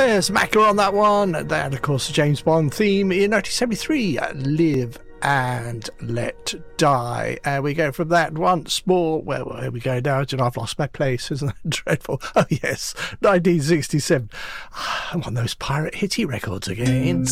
Smacker on that one. That, of course, the James Bond theme in 1973, Live and Let Die. And we go from that once more. Well, here we go now. I've lost my place. Isn't that dreadful? Oh, yes, 1967. I want those pirate hitty records again.